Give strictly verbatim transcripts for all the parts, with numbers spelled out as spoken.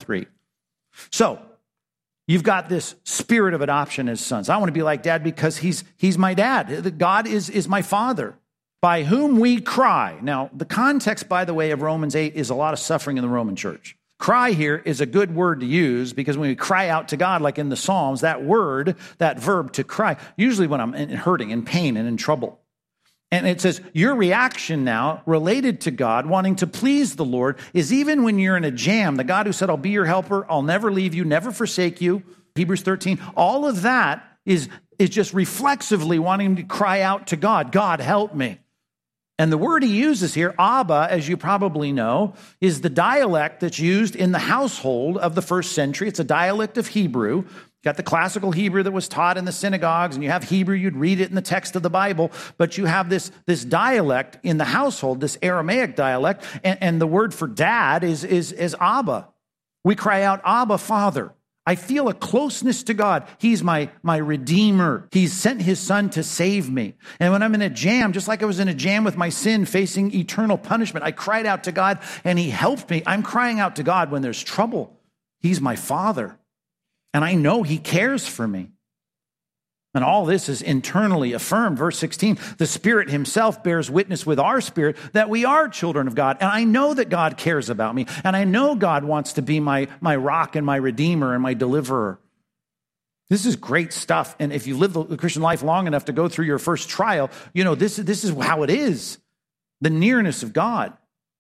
three. So you've got this spirit of adoption as sons. I want to be like dad because he's he's my dad. God is, is my father, by whom we cry. Now, the context, by the way, of Romans eight is a lot of suffering in the Roman church. Cry here is a good word to use because when we cry out to God, like in the Psalms, that word, that verb to cry, usually when I'm hurting, in pain, and in trouble. And it says your reaction now related to God, wanting to please the Lord, is even when you're in a jam, the God who said, I'll be your helper, I'll never leave you, never forsake you, Hebrews thirteen, all of that is, is just reflexively wanting to cry out to God, God, help me. And the word he uses here, Abba, as you probably know, is the dialect that's used in the household of the first century. It's a dialect of Hebrew. You got the classical Hebrew that was taught in the synagogues, and you have Hebrew, you'd read it in the text of the Bible, but you have this, this dialect in the household, this Aramaic dialect, and, and the word for dad is, is, is Abba. We cry out, Abba, Father. I feel a closeness to God. He's my, my redeemer. He's sent his son to save me. And when I'm in a jam, just like I was in a jam with my sin, facing eternal punishment, I cried out to God and he helped me. I'm crying out to God when there's trouble. He's my father. And I know he cares for me. And all this is internally affirmed. Verse sixteen, the Spirit himself bears witness with our spirit that we are children of God. And I know that God cares about me. And I know God wants to be my, my rock and my redeemer and my deliverer. This is great stuff. And if you live the Christian life long enough to go through your first trial, you know, this, this is how it is. The nearness of God.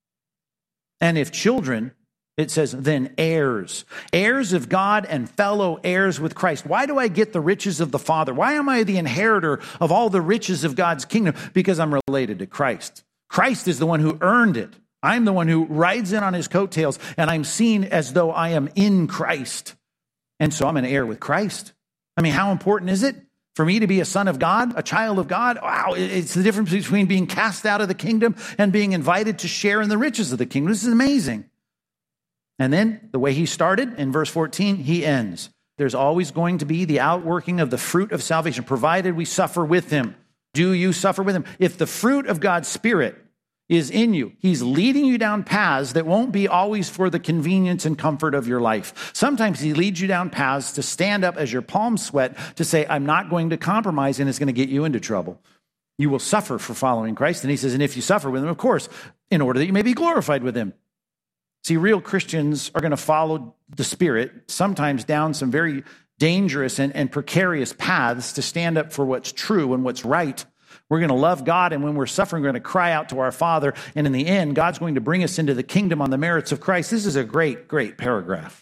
And if children, it says, then heirs, heirs of God and fellow heirs with Christ. Why do I get the riches of the Father? Why am I the inheritor of all the riches of God's kingdom? Because I'm related to Christ. Christ is the one who earned it. I'm the one who rides in on his coattails, and I'm seen as though I am in Christ. And so I'm an heir with Christ. I mean, how important is it for me to be a son of God, a child of God? Wow, it's the difference between being cast out of the kingdom and being invited to share in the riches of the kingdom. This is amazing. And then the way he started in verse fourteen, he ends. There's always going to be the outworking of the fruit of salvation, provided we suffer with him. Do you suffer with him? If the fruit of God's Spirit is in you, he's leading you down paths that won't be always for the convenience and comfort of your life. Sometimes he leads you down paths to stand up as your palms sweat to say, I'm not going to compromise, and it's going to get you into trouble. You will suffer for following Christ. And he says, and if you suffer with him, of course, in order that you may be glorified with him. See, real Christians are going to follow the Spirit, sometimes down some very dangerous and, and precarious paths to stand up for what's true and what's right. We're going to love God, and when we're suffering, we're going to cry out to our Father, and in the end, God's going to bring us into the kingdom on the merits of Christ. This is a great, great paragraph.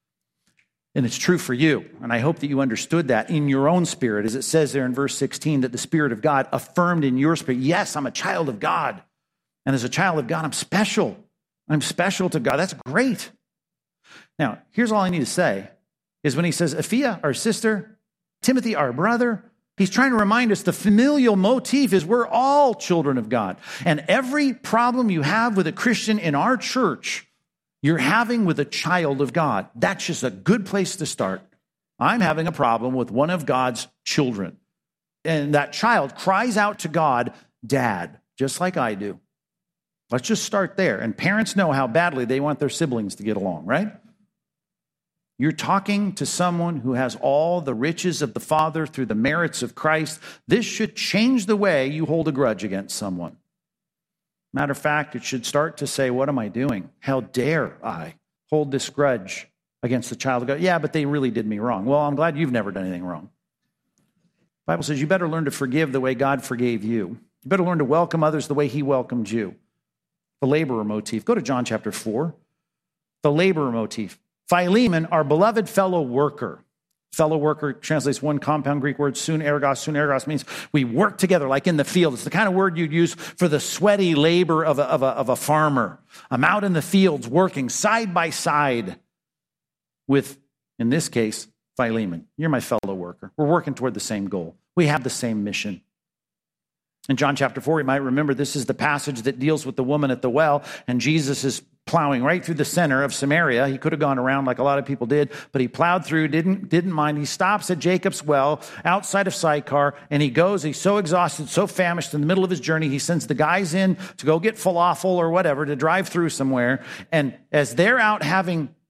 And it's true for you, and I hope that you understood that in your own spirit, as it says there in verse sixteen, that the Spirit of God affirmed in your spirit, yes, I'm a child of God, and as a child of God, I'm special. I'm special to God. That's great. Now, here's all I need to say, is when he says, Aphia, our sister, Timothy, our brother, he's trying to remind us the familial motif is we're all children of God. And every problem you have with a Christian in our church, you're having with a child of God. That's just a good place to start. I'm having a problem with one of God's children. And that child cries out to God, Dad, just like I do. Let's just start there. And parents know how badly they want their siblings to get along, right? You're talking to someone who has all the riches of the Father through the merits of Christ. This should change the way you hold a grudge against someone. Matter of fact, it should start to say, what am I doing? How dare I hold this grudge against the child of God? Yeah, but they really did me wrong. Well, I'm glad you've never done anything wrong. The Bible says you better learn to forgive the way God forgave you. You better learn to welcome others the way he welcomed you. The laborer motif. Go to John chapter four. The laborer motif. Philemon, our beloved fellow worker. Fellow worker translates one compound Greek word, sun ergos. Sun ergos means we work together like in the field. It's the kind of word you'd use for the sweaty labor of a, of a, of a farmer. I'm out in the fields working side by side with, in this case, Philemon. You're my fellow worker. We're working toward the same goal. We have the same mission. In John chapter four, you might remember this is the passage that deals with the woman at the well, and Jesus is plowing right through the center of Samaria. He could have gone around like a lot of people did, but he plowed through, didn't, didn't mind. He stops at Jacob's well outside of Sychar, and he goes, he's so exhausted, so famished in the middle of his journey, he sends the guys in to go get falafel or whatever, to drive through somewhere. And as they're out having